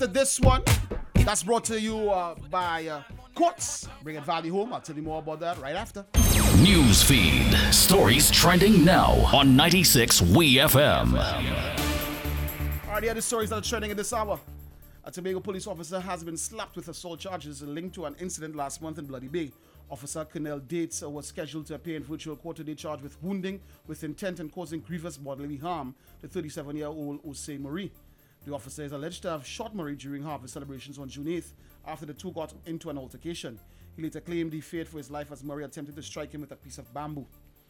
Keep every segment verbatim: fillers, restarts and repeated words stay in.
after this one, that's brought to you uh, by uh, Courts. Bring it value home. I'll tell you more about that right after. News feed. Stories trending now on ninety-six W E F M. Alright, the other stories that are trending in this hour. A Tobago police officer has been slapped with assault charges linked to an incident last month in Bloody Bay. Officer Colonel Dates was scheduled to appear in virtual court today charged with wounding with intent and causing grievous bodily harm to thirty-seven-year-old Osei Marie. The officer is alleged to have shot Marie during harvest celebrations on June eighth after the two got into an altercation. He later claimed he feared for his life as Marie attempted to strike him with a piece of bamboo.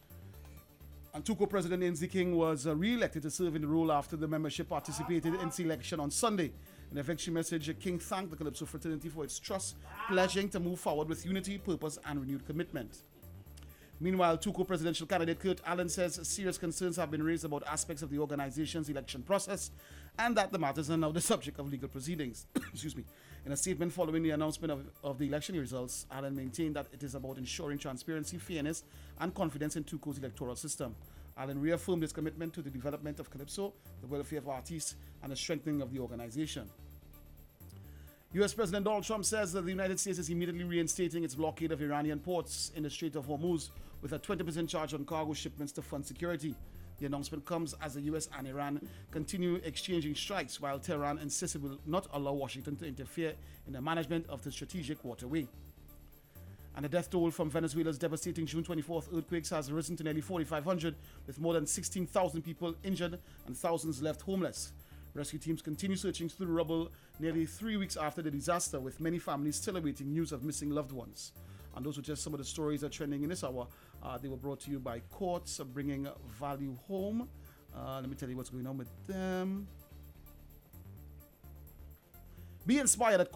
And Tuco President Ainsley King was uh, re-elected to serve in the role after the membership participated in the election on Sunday. In a victory message, King thanked the Calypso fraternity for its trust, pledging to move forward with unity, purpose, and renewed commitment. Meanwhile, Tuco presidential candidate Kurt Allen says serious concerns have been raised about aspects of the organization's election process and that the matters are now the subject of legal proceedings. Excuse me. In a statement following the announcement of, of the election results, Allen maintained that it is about ensuring transparency, fairness, and confidence in Tuco's electoral system. Allen reaffirmed his commitment to the development of Calypso, the welfare of artists, and the strengthening of the organization. U S President Donald Trump says that the United States is immediately reinstating its blockade of Iranian ports in the Strait of Hormuz with a twenty percent charge on cargo shipments to fund security. The announcement comes as the U S and Iran continue exchanging strikes while Tehran insists it will not allow Washington to interfere in the management of the strategic waterway. And the death toll from Venezuela's devastating June twenty-fourth earthquakes has risen to nearly forty-five hundred, with more than sixteen thousand people injured and thousands left homeless. Rescue teams continue searching through the rubble nearly three weeks after the disaster, with many families still awaiting news of missing loved ones. And those were just some of the stories that are trending in this hour. Uh, they were brought to you by Courts, uh, bringing value home. Uh, let me tell you what's going on with them. Be inspired at